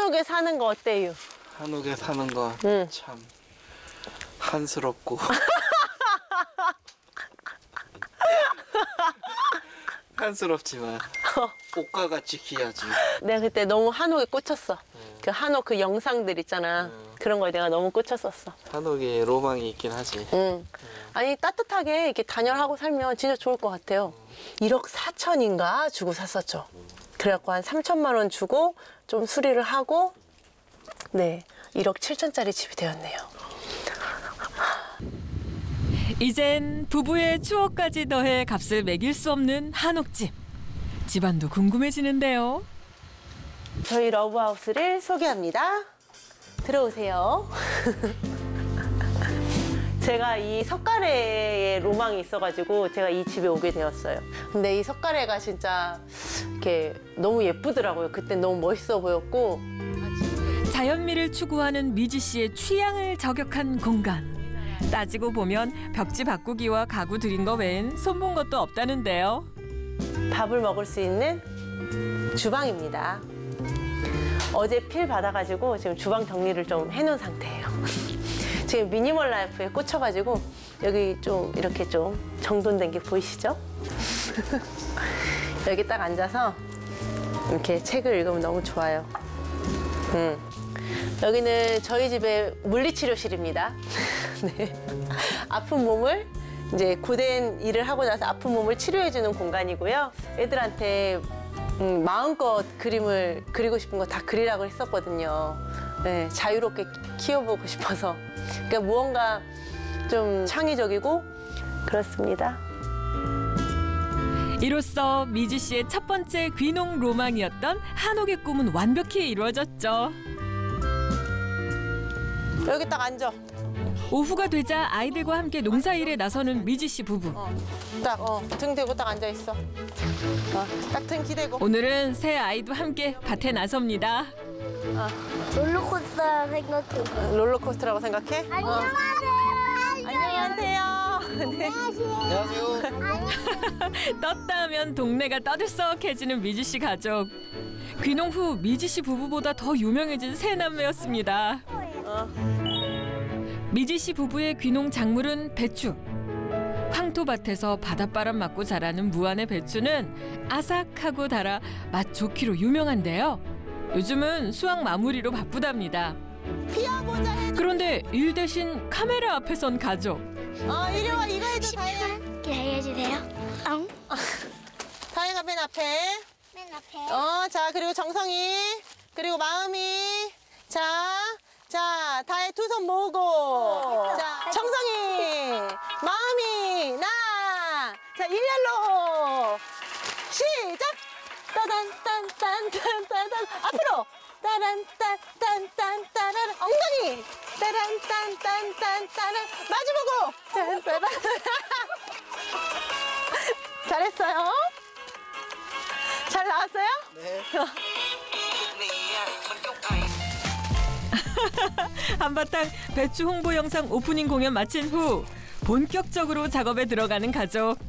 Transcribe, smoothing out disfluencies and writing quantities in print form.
한옥에 사는 거 어때요? 한옥에 사는 거 응. 참 한스럽고 한스럽지만 꽃과 지켜야지. 내가 그때 너무 한옥에 꽂혔어. 그 한옥 그 영상들 있잖아. 그런 거에 내가 너무 꽂혔었어. 한옥에 로망이 있긴 하지. 응. 아니 따뜻하게 이렇게 단열하고 살면 진짜 좋을 것 같아요. 1억 4천인가 주고 샀었죠. 그래갖고 한 3천만 원 주고 좀 수리를 하고 네 1억 7천짜리 집이 되었네요. 이젠 부부의 추억까지 더해 값을 매길 수 없는 한옥집. 집안도 궁금해지는데요. 저희 러브하우스를 소개합니다. 들어오세요. 제가 이 석가래에 로망이 있어가지고 제가 이 집에 오게 되었어요. 근데 이 석가래가 진짜 이렇게 너무 예쁘더라고요. 그때 너무 멋있어 보였고. 자연미를 추구하는 미지 씨의 취향을 저격한 공간. 따지고 보면 벽지 바꾸기와 가구 들인 거 외엔 손본 것도 없다는데요. 밥을 먹을 수 있는 주방입니다. 어제 필 받아가지고 지금 주방 정리를 좀 해놓은 상태예요. 지금 미니멀 라이프에 꽂혀가지고 여기 좀 이렇게 좀 정돈된 게 보이시죠? 여기 딱 앉아서 이렇게 책을 읽으면 너무 좋아요. 여기는 저희 집의 물리치료실입니다. 네. 아픈 몸을 이제 고된 일을 하고 나서 아픈 몸을 치료해주는 공간이고요. 애들한테 마음껏 그림을 그리고 싶은 거 다 그리라고 했었거든요. 네, 자유롭게 키워보고 싶어서. 그러니까 무언가 좀 창의적이고 그렇습니다. 이로써 미지 씨의 첫 번째 귀농 로망이었던 한옥의 꿈은 완벽히 이루어졌죠. 여기 딱 앉아. 오후가 되자 아이들과 함께 농사일에 나서는 미지 씨 부부. 등 대고 딱 앉아 있어. 딱 등 기대고. 오늘은 새 아이도 함께 밭에 나섭니다. 롤러코스터 생각해. 롤러코스터라고 생각해? 안녕하세요. 네. 안녕하세요. 떴다 하면 동네가 떠들썩해지는 미지 씨 가족. 귀농 후 미지 씨 부부보다 더 유명해진 새 남매였습니다. 미지 씨 부부의 귀농 작물은 배추. 황토밭에서 바닷바람 맞고 자라는 무안의 배추는 아삭하고 달아 맛 좋기로 유명한데요. 요즘은 수확 마무리로 바쁘답니다. 피아보자 해줘. 그런데 일 대신 카메라 앞에 선 가족. 이리 와. 이거 해줘, 다혜야. 이렇게 해주세요. 엉. 다혜가 맨 앞에. 맨 앞에. 자, 그리고 정성이. 그리고 마음이. 자, 다혜 두 손 모으고. 자, 정성이. 마음이. 나. 자, 일렬로. 시작. 따단딴딴딴딴딴. 앞으로. 따란딴딴딴딴. 엉덩이. 따란딴딴딴딴. 마주보고. 따란. 잘했어요. 잘 나왔어요? 네. 한바탕 배추 홍보 영상 오프닝 공연 마친 후 본격적으로 작업에 들어가는 가족.